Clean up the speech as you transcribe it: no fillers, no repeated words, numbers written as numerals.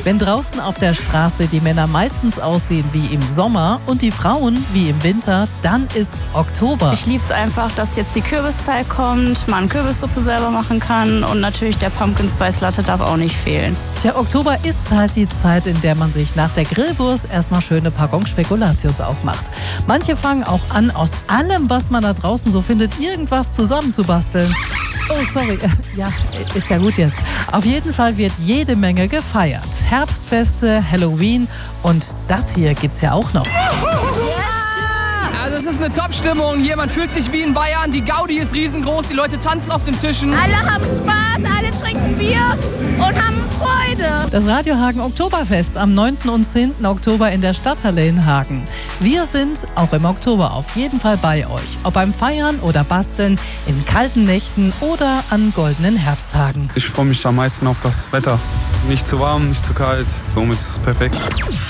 Wenn draußen auf der Straße die Männer meistens aussehen wie im Sommer und die Frauen wie im Winter, dann ist Oktober. Ich liebe es einfach, dass jetzt die Kürbiszeit kommt, man Kürbissuppe selber machen kann und natürlich der Pumpkin Spice Latte darf auch nicht fehlen. Tja, Oktober ist halt die Zeit, in der man sich nach der Grillwurst erstmal schöne Packung Spekulatius aufmacht. Manche fangen auch an, aus allem, was man da draußen so findet, irgendwas zusammenzubasteln. Oh, sorry. Ja, ist ja gut jetzt. Auf jeden Fall wird jede Menge gefeiert. Herbstfeste, Halloween und das hier gibt's ja auch noch. Also es ist eine Top-Stimmung hier, man fühlt sich wie in Bayern, die Gaudi ist riesengroß, die Leute tanzen auf den Tischen. Alle haben Spaß, alle trinken Bier und haben Freude. Das Radio Hagen Oktoberfest am 9. und 10. Oktober in der Stadthalle in Hagen. Wir sind auch im Oktober auf jeden Fall bei euch. Ob beim Feiern oder Basteln, in kalten Nächten oder an goldenen Herbsttagen. Ich freue mich am meisten auf das Wetter. Nicht zu warm, nicht zu kalt, somit ist es perfekt.